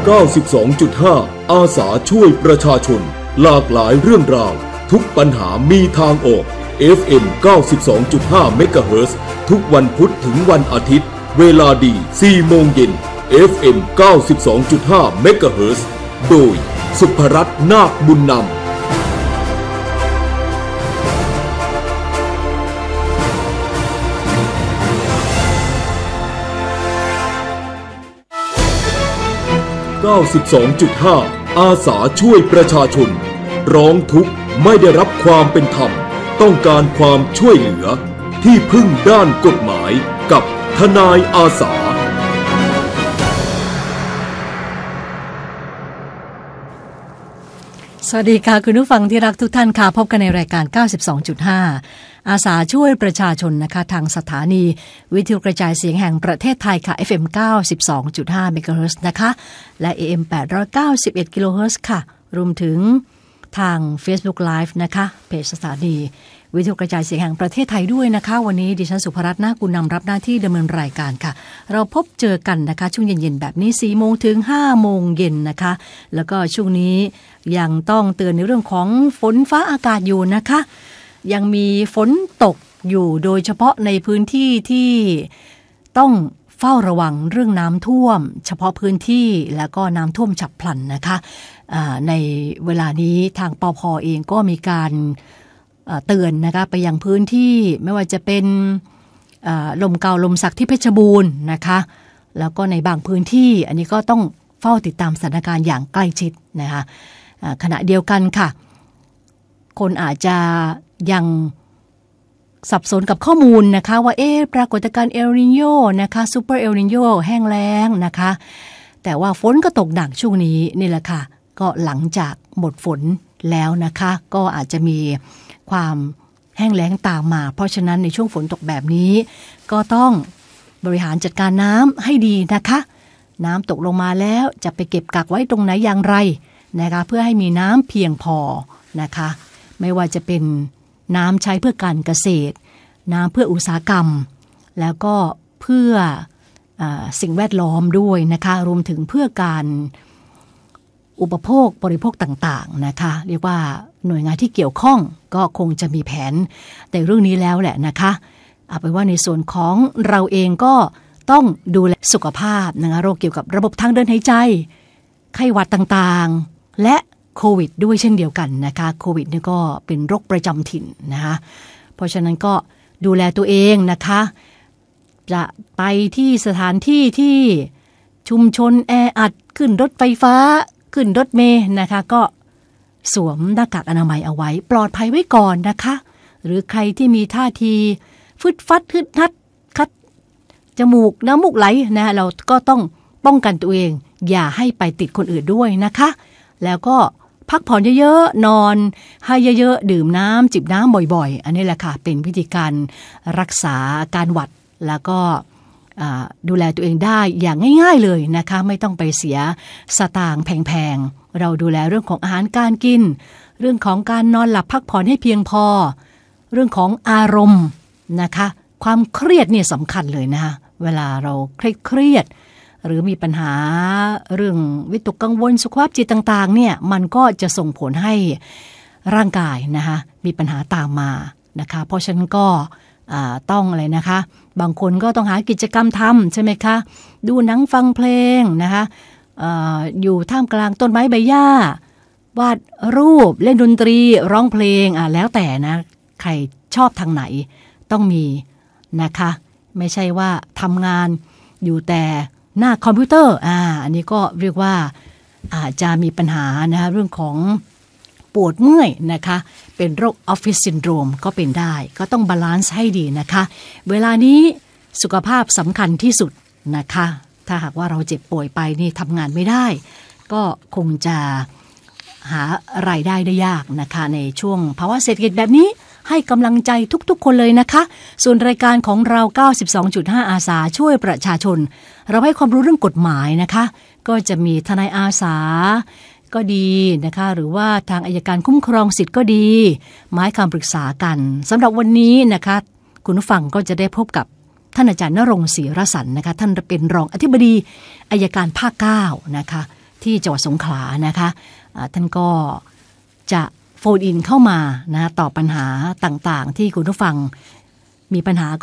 92.5 อาสาช่วยประชาชนหลากหลายเรื่องราวทุกปัญหามีทางออก FM 92.5 เมกะเฮิรตซ์ทุกวันพุธถึงวันอาทิตย์เวลาดี 4 โมงเย็น FM 92.5 เมกะเฮิรตซ์โดยสุภรัตน์นาคบุญนำ92.5 อาสาช่วยประชาชนร้องทุกข์ไม่ได้รับความเป็นธรรมต้องการความช่วยเหลือที่พึ่งด้านกฎหมายกับทนายอาสาสวัสดีค่ะคุณผู้ฟังที่รักทุกท่านค่ะพบกันในรายการ 92.5 อาสาช่วยประชาชนนะคะทางสถานีวิทยุกระจายเสียงแห่งประเทศไทยค่ะ FM 92.5 เมกะเฮิรตซ์นะคะและ AM 891 กิโลเฮิรตซ์ค่ะรวมถึงทาง Facebook Live นะคะเพจสถานีวิทยุกระจายเสียงแห่งประเทศไทยด้วยนะคะวันนี้ดิฉันสุภรัตน์นาคกุลนำรับหน้าที่ดำเนินรายการค่ะเราพบเจอกันนะคะช่วงเย็นๆแบบนี้ 4 โมงถึง 5 โมงเย็นนะคะแล้วก็ช่วงนี้ยังต้องเตือนในเรื่องของฝนฟ้าอากาศอยู่นะคะยังมีฝนตกอยู่โดยเฉพาะในพื้นที่ที่ต้องเฝ้าระวังเรื่องน้ำท่วมเฉพาะพื้นที่แล้วก็น้ำท่วมฉับพลันนะคะในเวลานี้ทางปภ.เองก็มีการเตือนนะคะไปยังพื้นที่ไม่ว่าจะเป็นลมเก่าลมสักที่เพชรบูรณ์นะคะแล้วก็ในบางพื้นที่อันนี้ก็ต้องเฝ้าติดตามสถานการณ์อย่างใกล้ชิดนะคะขณะเดียวกันค่ะคนอาจจะยังสับสนกับข้อมูลนะคะว่าปรากฏการณ์เอลนิโญนะคะซูเปอร์เอลนิโญแห้งแล้งนะคะแต่ว่าฝนก็ตกหนักช่วงนี้นี่แหละค่ะก็หลังจากหมดฝนแล้วนะคะก็อาจจะมีความแห้งแล้งตามมาเพราะฉะนั้นในช่วงฝนตกแบบนี้ก็ต้องบริหารจัดการน้ำให้ดีนะคะน้ำตกลงมาแล้วจะไปเก็บกักไว้ตรงไหนอย่างไรนะคะเพื่อให้มีน้ำเพียงพอนะคะไม่ว่าจะเป็นน้ำใช้เพื่อการเกษตรน้ำเพื่ออุตสาหกรรมแล้วก็เพื่อสิ่งแวดล้อมด้วยนะคะรวมถึงเพื่อการอุปโภคบริโภคต่างๆนะคะเรียกว่าหน่วยงานที่เกี่ยวข้องก็คงจะมีแผนแต่เรื่องนี้แล้วแหละนะคะเอาเป็นว่าในส่วนของเราเองก็ต้องดูแลสุขภาพนะคะโรคเกี่ยวกับระบบทางเดินหายใจไข้หวัดต่างๆและโควิดด้วยเช่นเดียวกันนะคะโควิดนี่ก็เป็นโรคประจำถิ่นนะคะเพราะฉะนั้นก็ดูแลตัวเองนะคะจะไปที่สถานที่ที่ชุมชนแออัดขึ้นรถไฟฟ้าขึ้นรถเมล์นะคะก็สวมหน้ากากอนามัยเอาไว้ปลอดภัยไว้ก่อนนะคะหรือใครที่มีท่าทีฟึดฟัดฮึดฮัดคัดจมูกน้ำมูกไหลนะเราก็ต้องป้องกันตัวเองอย่าให้ไปติดคนอื่นด้วยนะคะแล้วก็พักผ่อนเยอะๆนอนให้เยอะๆดื่มน้ำจิบน้ำบ่อยๆอันนี้แหละค่ะเป็นวิธีการรักษาการหวัดแล้วก็ดูแลตัวเองได้อย่างง่ายๆเลยนะคะไม่ต้องไปเสียสตางค์แพงๆเราดูแลเรื่องของอาหารการกินเรื่องของการนอนหลับพักผ่อนให้เพียงพอเรื่องของอารมณ์นะคะความเครียดเนี่ยสำคัญเลยนะคะเวลาเราเครียดหรือมีปัญหาเรื่องวิตกกังวลสุขภาพจิตต่างๆเนี่ยมันก็จะส่งผลให้ร่างกายนะคะมีปัญหาตามมานะคะเพราะฉะนั้นก็ต้องอะไรนะคะบางคนก็ต้องหากิจกรรมทำใช่ไหมคะดูหนังฟังเพลงนะคะอยู่ท่ามกลางต้นไม้ใบหญ้าวาดรูปเล่นดนตรีร้องเพลงแล้วแต่นะใครชอบทางไหนต้องมีนะคะไม่ใช่ว่าทำงานอยู่แต่หน้าคอมพิวเตอร์อันนี้ก็เรียกว่าอาจจะมีปัญหานะคะเรื่องของปวดเมื่อยนะคะเป็นโรคออฟฟิศซินโดรมก็เป็นได้ก็ต้องบาลานซ์ให้ดีนะคะเวลานี้สุขภาพสำคัญที่สุดนะคะถ้าหากว่าเราเจ็บป่วยไปนี่ทำงานไม่ได้ก็คงจะหารายได้ได้ยากนะคะในช่วงภาวะเศรษฐกิจแบบนี้ให้กำลังใจทุกๆคนเลยนะคะส่วนรายการของเรา 92.5 อาสาช่วยประชาชนเราให้ความรู้เรื่องกฎหมายนะคะก็จะมีทนายอาสาก็ดีนะคะหรือว่าทางอัยการคุ้มครองสิทธิ์ก็ดีมาให้คำปรึกษากันสำหรับวันนี้นะคะคุณผู้ฟังก็จะได้พบกับท่านอาจารย์ณรงค์ ศรีรสันต์นะคะท่านเป็นรองอธิบดีอัยการภาค 9นะคะที่จังหวัดสงขลานะคะท่านก็จะโฟนอินเข้ามานะตอบปัญหาต่างๆที่คุณผู้ฟังมีปัญหา